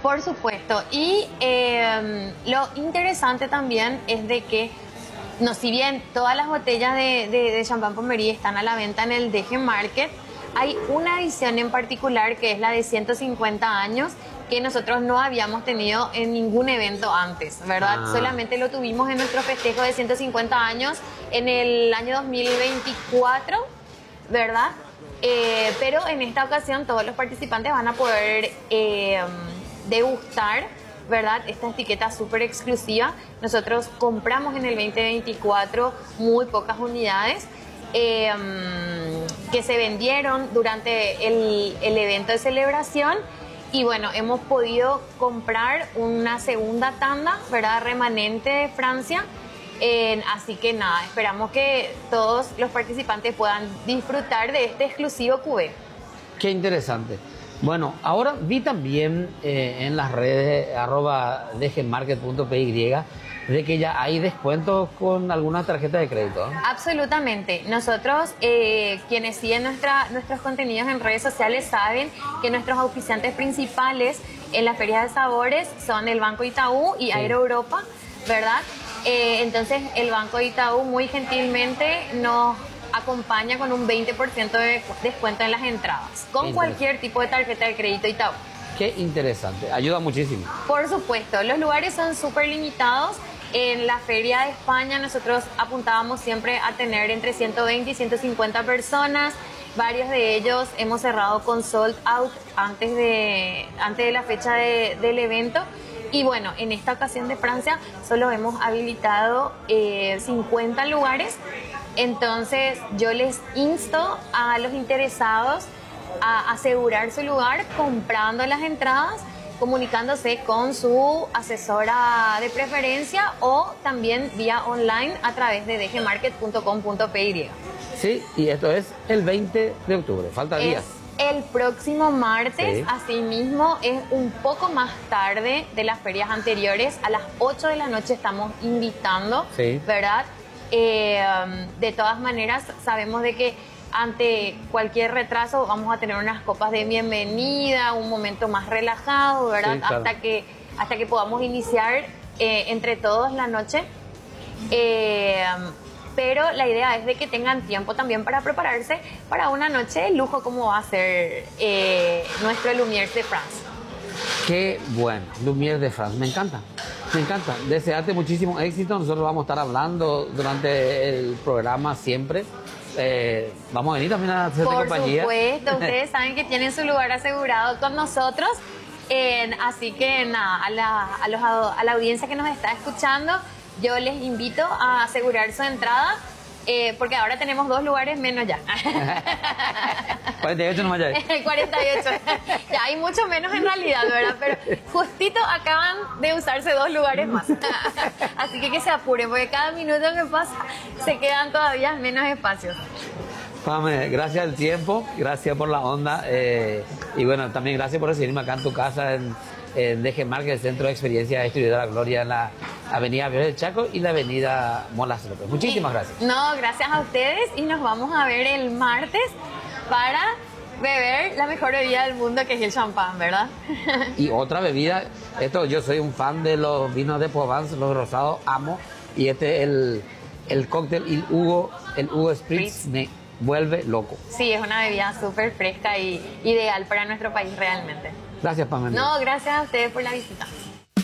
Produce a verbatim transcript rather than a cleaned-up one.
Por supuesto. Y eh, lo interesante también es de que, no, si bien todas las botellas de, de, de champán Pommery están a la venta en el D G Market, hay una edición en particular que es la de ciento cincuenta años que nosotros no habíamos tenido en ningún evento antes, ¿verdad? Ah. Solamente lo tuvimos en nuestro festejo de ciento cincuenta años en el año dos mil veinticuatro, ¿verdad? Eh, pero en esta ocasión todos los participantes van a poder eh, degustar, ¿verdad? Esta etiqueta súper exclusiva. Nosotros compramos en el veinte veinticuatro muy pocas unidades eh, que se vendieron durante el, el evento de celebración. Y bueno, hemos podido comprar una segunda tanda, ¿verdad? Remanente de Francia. Eh, así que nada, esperamos que todos los participantes puedan disfrutar de este exclusivo cuvée. Qué interesante. Bueno, ahora vi también eh, en las redes arroba dgmarket punto py de que ya hay descuentos con algunas tarjetas de crédito, ¿no? Absolutamente. Nosotros, eh, quienes siguen nuestra, nuestros contenidos en redes sociales, saben que nuestros auspiciantes principales en las ferias de sabores son el Banco Itaú y Sí. Aero Europa, ¿verdad? Eh, entonces, el Banco Itaú muy gentilmente nos acompaña con un veinte por ciento de descuento en las entradas, con cualquier tipo de tarjeta de crédito Itaú. Qué interesante, ayuda muchísimo. Por supuesto, los lugares son súper limitados. En la Feria de España nosotros apuntábamos siempre a tener entre ciento veinte y ciento cincuenta personas. Varios de ellos hemos cerrado con sold out antes de, antes de la fecha de, del evento. Y bueno, en esta ocasión de Francia solo hemos habilitado eh, cincuenta lugares. Entonces yo les insto a los interesados a asegurar su lugar comprando las entradas, comunicándose con su asesora de preferencia o también vía online a través de dgmarket punto com punto py. Sí, y esto es el veinte de octubre, falta días. Es el próximo martes, Sí. asimismo es un poco más tarde de las ferias anteriores, a las ocho de la noche estamos invitando, Sí. ¿verdad? Eh, de todas maneras, sabemos de que ante cualquier retraso vamos a tener unas copas de bienvenida, un momento más relajado, ¿verdad? Sí, claro. Hasta que hasta que podamos iniciar eh, entre todos la noche. Eh, pero la idea es de que tengan tiempo también para prepararse para una noche de lujo como va a ser eh, nuestro Lumière de France. Qué bueno, Lumière de France, me encanta, me encanta. Desearte muchísimo éxito, nosotros vamos a estar hablando durante el programa siempre. Eh, vamos a venir también a hacerte Por compañía. supuesto, ustedes saben que tienen su lugar asegurado con nosotros. Eh, así que nada, a la, a, los, a la audiencia que nos está escuchando, yo les invito a asegurar su entrada, eh, porque ahora tenemos dos lugares menos ya. cuarenta y ocho nomás ya. cuarenta y ocho. Ya hay mucho menos en realidad, ¿verdad? Pero justito acaban de usarse dos lugares más. Así que que se apuren, porque cada minuto que pasa se quedan todavía menos espacios. Pame, gracias al tiempo, gracias por la onda eh, y bueno, también gracias por recibirme acá en tu casa en, en D G Market, el Centro de Experiencia Distribuidora Gloria, en la avenida Violet del Chaco y la avenida Molas López. Muchísimas gracias. No, gracias a ustedes y nos vamos a ver el martes para beber la mejor bebida del mundo, que es el champán, ¿verdad? Y otra bebida, esto yo soy un fan de los vinos de Provence, los rosados, amo, y este el, el cóctel, el Hugo, el Hugo Spritz, me vuelve loco. Sí, es una bebida súper fresca y ideal para nuestro país realmente. Gracias, Pamela. No, gracias a ustedes por la visita.